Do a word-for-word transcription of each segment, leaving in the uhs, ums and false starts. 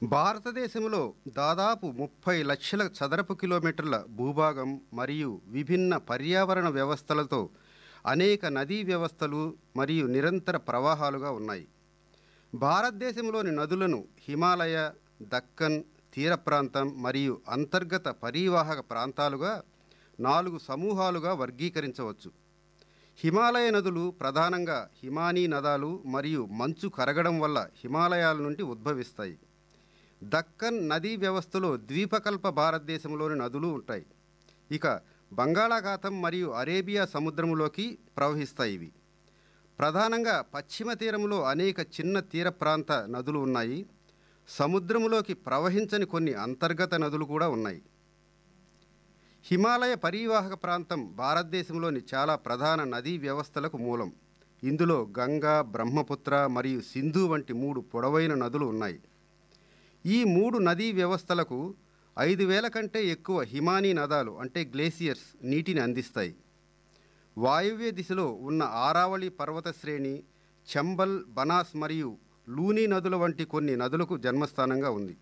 భారతదేశంలో దాదాపు ముప్పై లక్షల చదరపు కిలోమీటర్ల భూభాగం మరియు విభిన్న పర్యావరణ వ్యవస్థలతో అనేక నదీ వ్యవస్థలు మరియు నిరంతర ప్రవాహాలుగా ఉన్నాయి. భారతదేశంలోని నదులను హిమాలయ, దక్కన్, తీర ప్రాంతం మరియు అంతర్గత పరీవాహక ప్రాంతాలుగా నాలుగు సమూహాలుగా వర్గీకరించవచ్చు. హిమాలయ నదులు ప్రధానంగా హిమానీ నదాలు మరియు మంచు కరగడం వల్ల హిమాలయాల నుండి ఉద్భవిస్తాయి. దక్కన్ నదీ వ్యవస్థలో ద్వీపకల్ప భారతదేశంలోని నదులు ఉంటాయి. ఇక బంగాళాఖాతం మరియు అరేబియా సముద్రములోకి ప్రవహిస్తాయి. ఇవి ప్రధానంగా పశ్చిమ తీరంలో అనేక చిన్న తీర ప్రాంత నదులు ఉన్నాయి. సముద్రములోకి ప్రవహించని కొన్ని అంతర్గత నదులు కూడా ఉన్నాయి. హిమాలయ పరీవాహక ప్రాంతం భారతదేశంలోని చాలా ప్రధాన నదీ వ్యవస్థలకు మూలం. ఇందులో గంగా, బ్రహ్మపుత్ర మరియు సింధు వంటి మూడు పొడవైన నదులు ఉన్నాయి. ఈ మూడు నదీ వ్యవస్థలకు ఐదు వేల కంటే ఎక్కువ హిమానీ నదాలు అంటే గ్లేసియర్స్ నీటిని అందిస్తాయి. వాయువ్య దిశలో ఉన్న ఆరావళి పర్వత శ్రేణి, చంబల్, బనాస్ మరియు లూనీ నదుల వంటి కొన్ని నదులకు జన్మస్థానంగా ఉంది.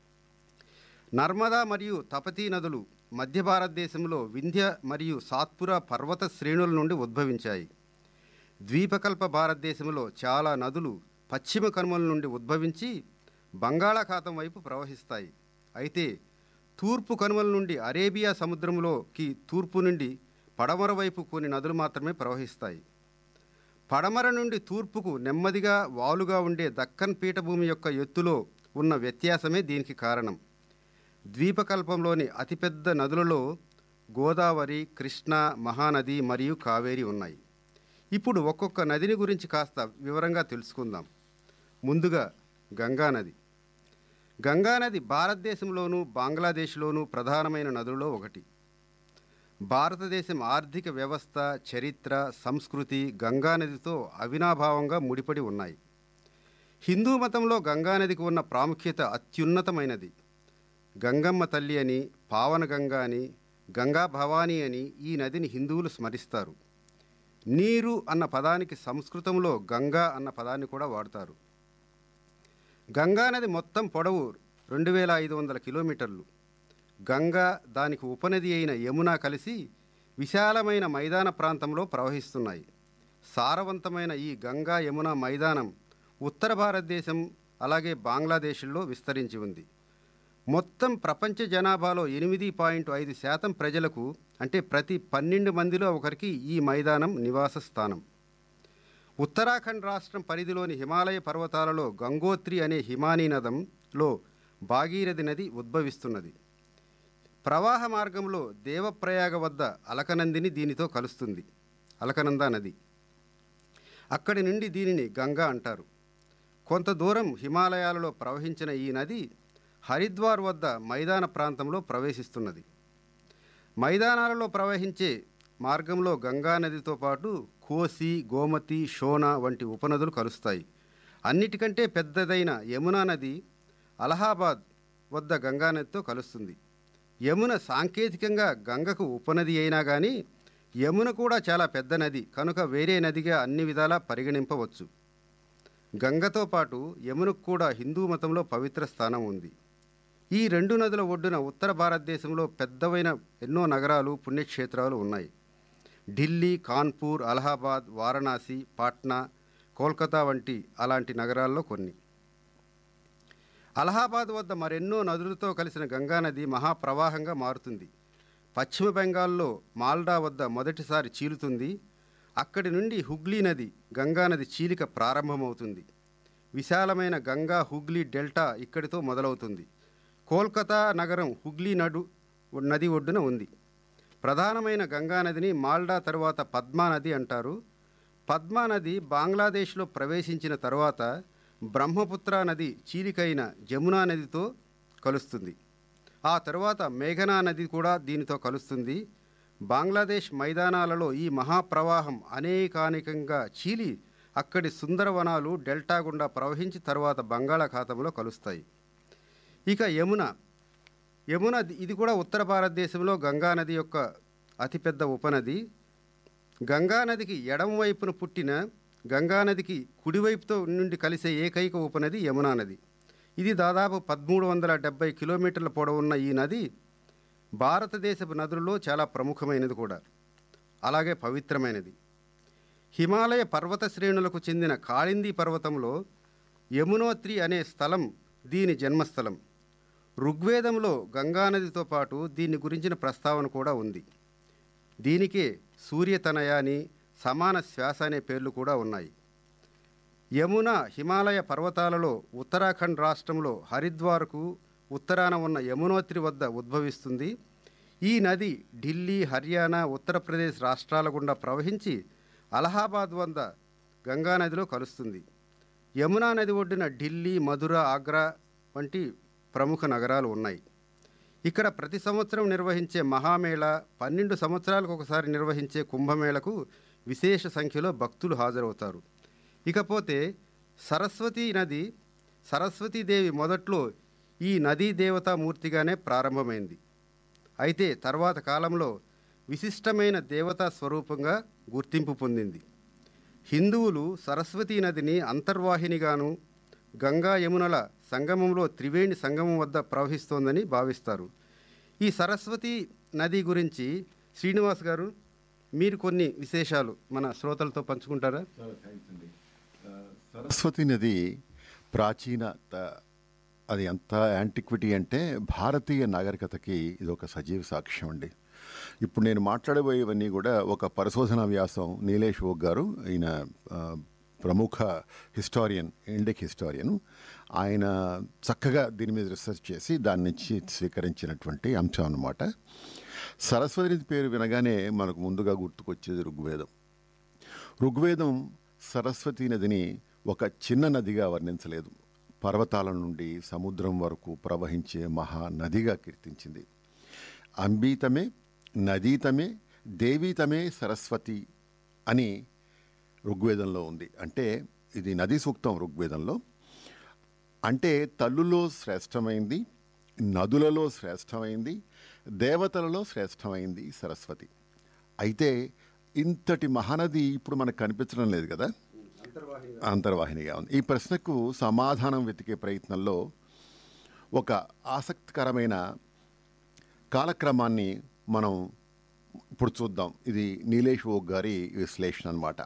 నర్మదా మరియు తపతీ నదులు మధ్య భారతదేశంలో వింధ్య మరియు సాత్పురా పర్వత శ్రేణుల నుండి ఉద్భవించాయి. ద్వీపకల్ప భారతదేశంలో చాలా నదులు పశ్చిమ కనుమల నుండి ఉద్భవించి బంగాళాఖాతం వైపు ప్రవహిస్తాయి. అయితే తూర్పు కనుమల నుండి అరేబియా సముద్రంలోకి తూర్పు నుండి పడమర వైపు కొన్ని నదులు మాత్రమే ప్రవహిస్తాయి. పడమర నుండి తూర్పుకు నెమ్మదిగా వాలుగా ఉండే దక్కన్ పీఠభూమి యొక్క ఎత్తులో ఉన్న వ్యత్యాసమే దీనికి కారణం. ద్వీపకల్పంలోని అతిపెద్ద నదులలో గోదావరి, కృష్ణ, మహానది మరియు కావేరి ఉన్నాయి. ఇప్పుడు ఒక్కొక్క నదిని గురించి కాస్త వివరంగా తెలుసుకుందాం. ముందుగా గంగానది. గంగానది భారతదేశంలోనూ బంగ్లాదేశ్లోనూ ప్రధానమైన నదులలో ఒకటి. భారతదేశం ఆర్థిక వ్యవస్థ, చరిత్ర, సంస్కృతి గంగానదితో అవినాభావంగా ముడిపడి ఉన్నాయి. హిందూ మతంలో గంగానదికి ఉన్న ప్రాముఖ్యత అత్యున్నతమైనది. గంగమ్మ తల్లి అని, పావన గంగా అని, గంగా భవానీ అని ఈ నదిని హిందువులు స్మరిస్తారు. నీరు అన్న పదానికి సంస్కృతంలో గంగా అన్న పదాన్ని కూడా వాడతారు. గంగానది మొత్తం పొడవు రెండు వేల ఐదు వందల కిలోమీటర్లు. గంగా, దానికి ఉపనది అయిన యమున కలిసి విశాలమైన మైదాన ప్రాంతంలో ప్రవహిస్తున్నాయి. సారవంతమైన ఈ గంగా యమున మైదానం ఉత్తర భారతదేశం అలాగే బంగ్లాదేశ్లో విస్తరించి ఉంది. మొత్తం ప్రపంచ జనాభాలో ఎనిమిది పాయింట్ ఐదు శాతం ప్రజలకు అంటే ప్రతి పన్నెండు మందిలో ఒకరికి ఈ మైదానం నివాస స్థానం. ఉత్తరాఖండ్ రాష్ట్రం పరిధిలోని హిమాలయ పర్వతాలలో గంగోత్రి అనే హిమానీ నదంలో భాగీరథి నది ఉద్భవిస్తున్నది. ప్రవాహ మార్గంలో దేవప్రయాగ వద్ద అలకనందిని దీనితో కలుస్తుంది, అలకనందా నది. అక్కడి నుండి దీనిని గంగా అంటారు. కొంత దూరం హిమాలయాలలో ప్రవహించిన ఈ నది హరిద్వార్ వద్ద మైదాన ప్రాంతంలో ప్రవేశిస్తున్నది. మైదానాలలో ప్రవహించే మార్గంలో గంగా నదితో పాటు కోసి, గోమతి, షోనా వంటి ఉపనదులు కలుస్తాయి. అన్నిటికంటే పెద్దదైన యమునా నది అలహాబాద్ వద్ద గంగానదితో కలుస్తుంది. యమున సాంకేతికంగా గంగకు ఉపనది అయినా కానీ యమున కూడా చాలా పెద్ద నది కనుక వేరే నదిగా అన్ని విధాలా పరిగణింపవచ్చు. గంగతో పాటు యమునకు కూడా హిందూ మతంలో పవిత్ర స్థానం ఉంది. ఈ రెండు నదుల ఒడ్డున ఉత్తర భారతదేశంలో పెద్దవైన ఎన్నో నగరాలు, పుణ్యక్షేత్రాలు ఉన్నాయి. ఢిల్లీ, కాన్పూర్, అలహాబాద్, వారణాసి, పాట్నా, కోల్కతా వంటి అలాంటి నగరాల్లో కొన్ని. అలహాబాద్ వద్ద మరెన్నో నదులతో కలిసిన గంగానది మహాప్రవాహంగా మారుతుంది. పశ్చిమ బెంగాల్లో మాల్డా వద్ద మొదటిసారి చీలుతుంది. అక్కడి నుండి హుగ్లీ నది, గంగానది చీలిక ప్రారంభమవుతుంది. విశాలమైన గంగా హుగ్లీ డెల్టా ఇక్కడితో మొదలవుతుంది. కోల్కతా నగరం హుగ్లీ నడు నది ఒడ్డున ఉంది. ప్రధానమైన గంగానదిని మాల్డా తరువాత పద్మా నది అంటారు. పద్మా నది బంగ్లాదేశ్లో ప్రవేశించిన తరువాత బ్రహ్మపుత్ర నది చీలికైన జమునా నదితో కలుస్తుంది. ఆ తరువాత మేఘనా నది కూడా దీనితో కలుస్తుంది. బంగ్లాదేశ్ మైదానాలలో ఈ మహాప్రవాహం అనేకానేకంగా చీలి అక్కడి సుందరవనాలు డెల్టా గుండా ప్రవహించి తరువాత బంగాళాఖాతంలో కలుస్తాయి. ఇక యమున యమున ఇది కూడా ఉత్తర భారతదేశంలో గంగానది యొక్క అతిపెద్ద ఉపనది. గంగానదికి ఎడమ వైపున పుట్టిన గంగానదికి కుడివైపుతో నుండి కలిసే ఏకైక ఉపనది యమునా నది. ఇది దాదాపు పదమూడు వందల డెబ్బై కిలోమీటర్ల పొడవున్న ఈ నది భారతదేశపు నదులలో చాలా ప్రముఖమైనది కూడా, అలాగే పవిత్రమైనది. హిమాలయ పర్వత శ్రేణులకు చెందిన కాళింది పర్వతంలో యమునోత్రి అనే స్థలం దీని జన్మస్థలం. ఋగ్వేదంలో గంగానదితో పాటు దీని గురించిన ప్రస్తావన కూడా ఉంది. దీనికే సూర్యతనయ అని, సమాన శ్వాస అనే పేర్లు కూడా ఉన్నాయి. యమున హిమాలయ పర్వతాలలో ఉత్తరాఖండ్ రాష్ట్రంలో హరిద్వార్కు ఉత్తరాన ఉన్న యమునోత్రి వద్ద ఉద్భవిస్తుంది. ఈ నది ఢిల్లీ, హర్యానా, ఉత్తరప్రదేశ్ రాష్ట్రాల గుండా ప్రవహించి అలహాబాద్ వద్ద గంగానదిలో కలుస్తుంది. యమునా నది ఒడ్డున ఢిల్లీ, మధుర, ఆగ్రా వంటి ప్రముఖ నగరాలు ఉన్నాయి. ఇక్కడ ప్రతి సంవత్సరం నిర్వహించే మహామేళ, పన్నెండు సంవత్సరాలకు ఒకసారి నిర్వహించే కుంభమేళకు విశేష సంఖ్యలో భక్తులు హాజరవుతారు. ఇకపోతే సరస్వతీ నది, సరస్వతీదేవి మొదట్లో ఈ నదీ దేవతామూర్తిగానే ప్రారంభమైంది. అయితే తర్వాత కాలంలో విశిష్టమైన దేవతా స్వరూపంగా గుర్తింపు పొందింది. హిందువులు సరస్వతీ నదిని అంతర్వాహినిగాను, గంగా యమునల సంగమంలో త్రివేణి సంగమం వద్ద ప్రవహిస్తోందని భావిస్తారు. ఈ సరస్వతీ నది గురించి శ్రీనివాస్ గారు మీరు కొన్ని విశేషాలు మన శ్రోతలతో పంచుకుంటారా? సరస్వతి నది ప్రాచీన, అది ఎంత యాంటిక్విటీ అంటే భారతీయ నాగరికతకి ఇది ఒక సజీవ సాక్ష్యం అండి. ఇప్పుడు నేను మాట్లాడబోయేవన్నీ కూడా ఒక పరిశోధనా వ్యాసం నీలేష్ ఓక్ గారు, ఈయన ప్రముఖ హిస్టారియన్, ఇండిక్ హిస్టారియన్, ఆయన చక్కగా దీని మీద రీసెర్చ్ చేసి దాని నుంచి స్వీకరించినటువంటి అంశం అన్నమాట. సరస్వతి నది పేరు వినగానే మనకు ముందుగా గుర్తుకొచ్చేది ఋగ్వేదం. ఋగ్వేదం సరస్వతీ నదిని ఒక చిన్న నదిగా వర్ణించలేదు, పర్వతాల నుండి సముద్రం వరకు ప్రవహించే మహానదిగా కీర్తించింది. అంబీతమే నదీతమే దేవీతమే సరస్వతి అని ఋగ్వేదంలో ఉంది. అంటే ఇది నదీ సూక్తం ఋగ్వేదంలో. అంటే తల్లులో శ్రేష్టమైంది, నదులలో శ్రేష్టమైంది, దేవతలలో శ్రేష్టమైంది సరస్వతి. అయితే ఇంతటి మహానది ఇప్పుడు మనకు కనిపించడం లేదు కదా, అంతర్వాహినిగా ఉంది. ఈ ప్రశ్నకు సమాధానం వెతికే ప్రయత్నంలో ఒక ఆసక్తికరమైన కాలక్రమాన్ని మనం ఇప్పుడు చూద్దాం. ఇది నీలేష్ ఓక్ గారి విశ్లేషణ అన్నమాట.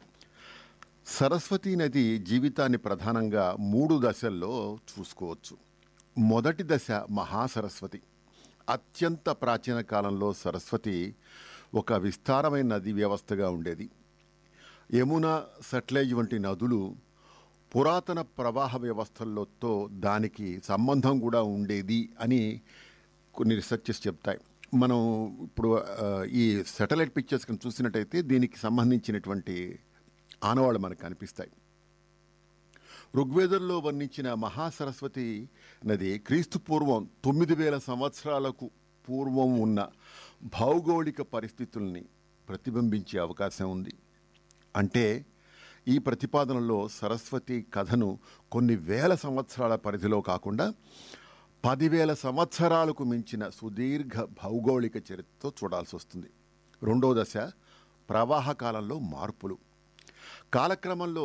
సరస్వతీ నది జీవితాన్ని ప్రధానంగా మూడు దశల్లో చూసుకోవచ్చు. మొదటి దశ మహాసరస్వతి. అత్యంత ప్రాచీన కాలంలో సరస్వతి ఒక విస్తారమైన నదీ వ్యవస్థగా ఉండేది. యమున, సట్లెజ్ వంటి నదులు పురాతన ప్రవాహ వ్యవస్థలతో దానికి సంబంధం కూడా ఉండేది అని కొన్ని రీసెర్చెస్ చెప్తాయి. మనం ఇప్పుడు ఈ శాటిలైట్ పిక్చర్స్ కనుక చూసినట్టయితే దీనికి సంబంధించినటువంటి ఆనవాళ్ళు మనకు కనిపిస్తాయి. ఋగ్వేదంలో వర్ణించిన మహాసరస్వతి నది క్రీస్తు పూర్వం తొమ్మిది వేల సంవత్సరాలకు పూర్వం ఉన్న భౌగోళిక పరిస్థితుల్ని ప్రతిబింబించే అవకాశం ఉంది. అంటే ఈ ప్రతిపాదనలో సరస్వతి కథను కొన్ని వేల సంవత్సరాల పరిధిలో కాకుండా పదివేల సంవత్సరాలకు మించిన సుదీర్ఘ భౌగోళిక చరిత్రతో చూడాల్సి వస్తుంది. రెండో దశ ప్రవాహ కాలంలో మార్పులు. కాలక్రమంలో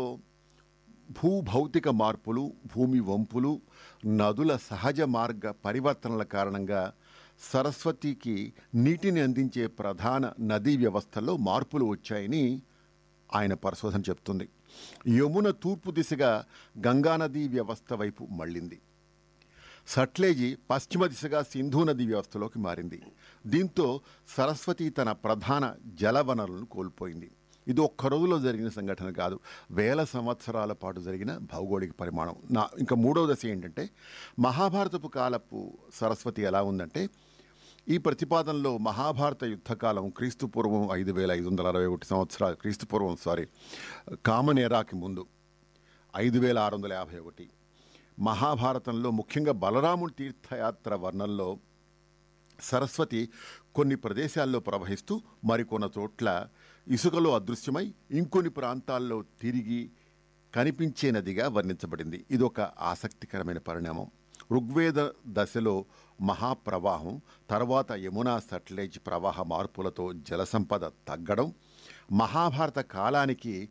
భూభౌతిక మార్పులు, భూమి వంపులు, నదుల సహజ మార్గ పరివర్తనల కారణంగా సరస్వతికి నీటిని అందించే ప్రధాన నదీ వ్యవస్థల్లో మార్పులు వచ్చాయని ఆయన పరిశోధన చెప్తుంది. యమున తూర్పు దిశగా గంగానదీ వ్యవస్థ వైపు మళ్ళింది. సట్లేజీ పశ్చిమ దిశగా సింధు నదీ వ్యవస్థలోకి మారింది. దీంతో సరస్వతి తన ప్రధాన జలవనరులను కోల్పోయింది. ఇది ఒక్క రోజులో జరిగిన సంఘటన కాదు, వేల సంవత్సరాల పాటు జరిగిన భౌగోళిక పరిమాణం. నా ఇంకా మూడవ దశ ఏంటంటే మహాభారతపు కాలపు సరస్వతి ఎలా ఉందంటే, ఈ ప్రతిపాదనలో మహాభారత యుద్ధకాలం క్రీస్తు పూర్వం ఐదు వేల ఐదు వందల అరవై ఒకటి సంవత్సరాలు క్రీస్తు పూర్వం సారీ కామన్ ఎరాకి ముందు ఐదు వేల ఆరు వందల యాభై ఒకటి మహాభారతంలో ముఖ్యంగా బలరాముడి తీర్థయాత్ర వర్ణంలో సరస్వతి కొన్ని ప్రదేశాల్లో ప్రవహిస్తూ మరికొన్న చోట్ల ఇసుకలో అదృశ్యమై ఇంకొన్ని ప్రాంతాల్లో తిరిగి కనిపించే నదిగా వర్ణించబడింది. ఇది ఒక ఆసక్తికరమైన పరిణామం. ఋగ్వేద దశలో మహాప్రవాహం, తర్వాత యమునా సట్లెజ్ ప్రవాహ మార్పులతో జలసంపద తగ్గడం, మహాభారత కాలానికి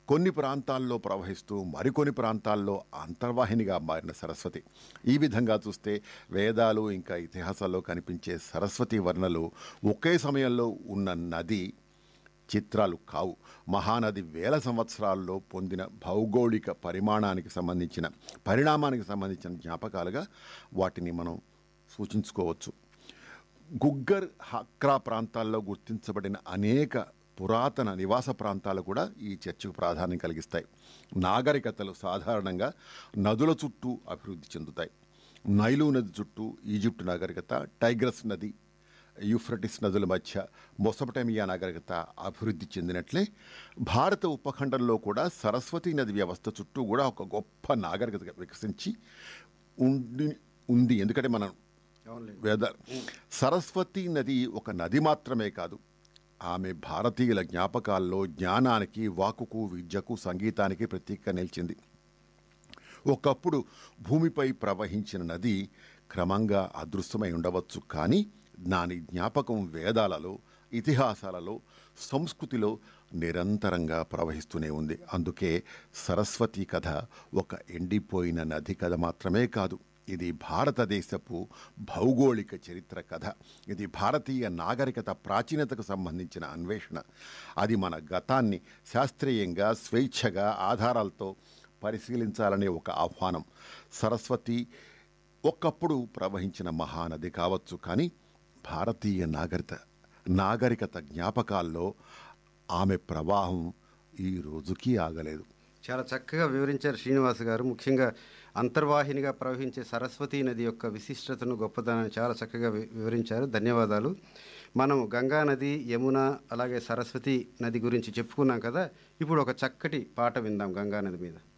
కొన్ని ప్రాంతాల్లో ప్రవహిస్తూ మరికొన్ని ప్రాంతాల్లో అంతర్వాహినిగా మారిన సరస్వతి. ఈ విధంగా చూస్తే వేదాలు ఇంకా ఇతిహాసాల్లో కనిపించే సరస్వతి వర్ణలు ఒకే సమయంలో ఉన్న నది చిత్రాలు కావు. మహానది వేల సంవత్సరాల్లో పొందిన భౌగోళిక పరిమాణానికి సంబంధించిన పరిణామానికి సంబంధించిన జ్ఞాపకాలుగా వాటిని మనం సూచించుకోవచ్చు. గుగ్గర్, హక్రా ప్రాంతాల్లో గుర్తించబడిన అనేక పురాతన నివాస ప్రాంతాలు కూడా ఈ చర్చకు ప్రాధాన్యం కలిగిస్తాయి. నాగరికతలు సాధారణంగా నదుల చుట్టూ అభివృద్ధి చెందుతాయి. నైలు నది చుట్టూ ఈజిప్టు నాగరికత, టైగ్రస్ నది, యూఫ్రటిస్ నదుల మధ్య మొసపటమియా నాగరికత అభివృద్ధి చెందినట్లే భారత ఉపఖండంలో కూడా సరస్వతీ నది వ్యవస్థ చుట్టూ కూడా ఒక గొప్ప నాగరికత వికసించి ఉండి ఉంది. ఎందుకంటే మనం వేద సరస్వతీ నది ఒక నది మాత్రమే కాదు, ఆమె భారతీయుల జ్ఞాపకాల్లో జ్ఞానానికి, వాక్కుకు, విద్యకు, సంగీతానికి ప్రతీకగా నిలిచింది. ఒకప్పుడు భూమిపై ప్రవహించిన నది క్రమంగా అదృశ్యమై ఉండవచ్చు, కానీ దాని జ్ఞాపకం వేదాలలో, ఇతిహాసాలలో, సంస్కృతిలో నిరంతరంగా ప్రవహిస్తూనే ఉంది. అందుకే సరస్వతి కథ ఒక ఎండిపోయిన నది కథ మాత్రమే కాదు, ఇది భారతదేశపు భౌగోళిక చరిత్ర కథ. ఇది భారతీయ నాగరికత ప్రాచీనతకు సంబంధించిన అన్వేషణ. అది మన గతాన్ని శాస్త్రీయంగా, స్వేచ్ఛగా, ఆధారాలతో పరిశీలించాలనే ఒక ఆహ్వానం. సరస్వతి ఒకప్పుడు ప్రవహించిన మహానది కావచ్చు, కానీ భారతీయ నాగరికత నాగరికత జ్ఞాపకాల్లో ఆమె ప్రవాహం ఈ రోజుకి ఆగలేదు. చాలా చక్కగా వివరించారు శ్రీనివాస్ గారు. ముఖ్యంగా అంతర్వాహినిగా ప్రవహించే సరస్వతీ నది యొక్క విశిష్టతను, గొప్పతనాన్ని చాలా చక్కగా వి- వివరించారు. ధన్యవాదాలు. మనం గంగా నది, యమున, అలాగే సరస్వతి నది గురించి చెప్పుకున్నాం కదా. ఇప్పుడు ఒక చక్కటి పాట విందాం గంగా నది మీద.